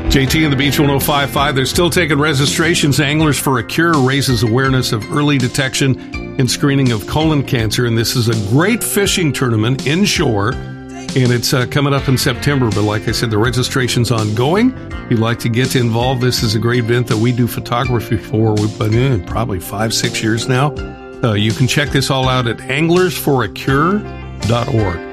JT and the Beach 105.5. They're still taking registrations. Anglers for a Cure raises awareness of early detection and screening of colon cancer. And this is a great fishing tournament inshore. And it's coming up in September. But like I said, the registration's ongoing. If you'd like to get involved, this is a great event that we do photography for. We've been in probably 5-6 years now. You can check this all out at anglersforacure.org.